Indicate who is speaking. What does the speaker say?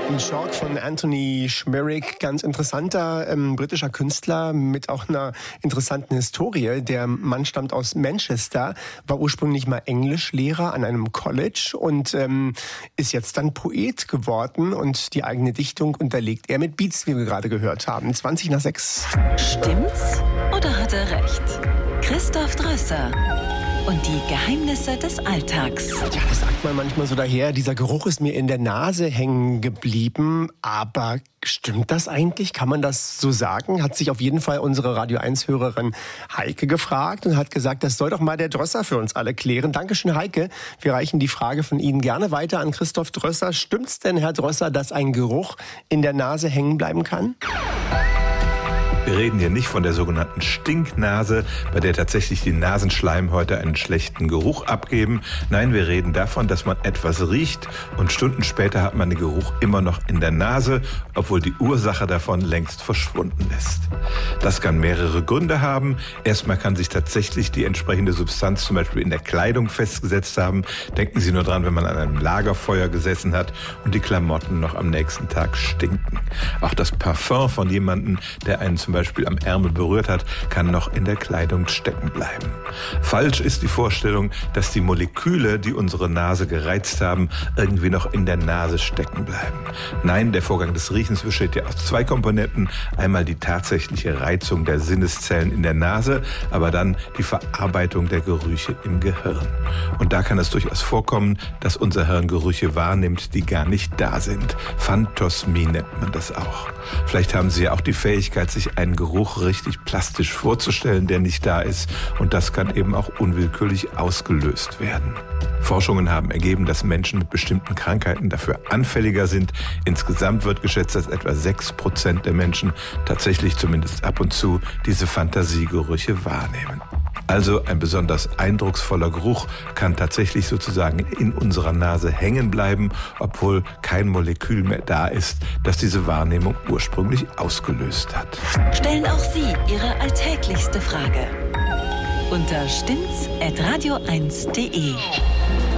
Speaker 1: Ein Shock von Anthony Schmierek, ganz interessanter britischer Künstler mit auch einer interessanten Historie. Der Mann stammt aus Manchester, war ursprünglich mal Englischlehrer an einem College und ist jetzt dann Poet geworden und die eigene Dichtung unterlegt er mit Beats, wie wir gerade gehört haben. 20:06.
Speaker 2: Stimmt's oder hat er recht? Christoph Drösser und die Geheimnisse des Alltags.
Speaker 1: Ja, das sagt man manchmal so daher. Dieser Geruch ist mir in der Nase hängen geblieben. Aber stimmt das eigentlich? Kann man das so sagen? Hat sich auf jeden Fall unsere Radio 1-Hörerin Heike gefragt und hat gesagt, das soll doch mal der Drösser für uns alle klären. Dankeschön, Heike. Wir reichen die Frage von Ihnen gerne weiter an Christoph Drösser. Stimmt's denn, Herr Drösser, dass ein Geruch in der Nase hängen bleiben kann?
Speaker 3: Wir reden hier nicht von der sogenannten Stinknase, bei der tatsächlich die Nasenschleimhäute einen schlechten Geruch abgeben. Nein, wir reden davon, dass man etwas riecht und Stunden später hat man den Geruch immer noch in der Nase, obwohl die Ursache davon längst verschwunden ist. Das kann mehrere Gründe haben. Erstmal kann sich tatsächlich die entsprechende Substanz zum Beispiel in der Kleidung festgesetzt haben. Denken Sie nur dran, wenn man an einem Lagerfeuer gesessen hat und die Klamotten noch am nächsten Tag stinken. Auch das Parfum von jemandem, der einen zum Beispiel am Ärmel berührt hat, kann noch in der Kleidung stecken bleiben. Falsch ist die Vorstellung, dass die Moleküle, die unsere Nase gereizt haben, irgendwie noch in der Nase stecken bleiben. Nein, der Vorgang des Riechens besteht ja aus zwei Komponenten. Einmal die tatsächliche Reizung der Sinneszellen in der Nase, aber dann die Verarbeitung der Gerüche im Gehirn. Und da kann es durchaus vorkommen, dass unser Hirn Gerüche wahrnimmt, die gar nicht da sind. Phantosmie nennt man das auch. Vielleicht haben Sie ja auch die Fähigkeit, sich einen Geruch richtig plastisch vorzustellen, der nicht da ist. Und das kann eben auch unwillkürlich ausgelöst werden. Forschungen haben ergeben, dass Menschen mit bestimmten Krankheiten dafür anfälliger sind. Insgesamt wird geschätzt, dass etwa 6% der Menschen tatsächlich zumindest ab und zu diese Fantasiegerüche wahrnehmen. Also ein besonders eindrucksvoller Geruch kann tatsächlich sozusagen in unserer Nase hängen bleiben, obwohl kein Molekül mehr da ist, das diese Wahrnehmung ursprünglich ausgelöst hat.
Speaker 2: Stellen auch Sie Ihre alltäglichste Frage unter stimmt's@radio1.de.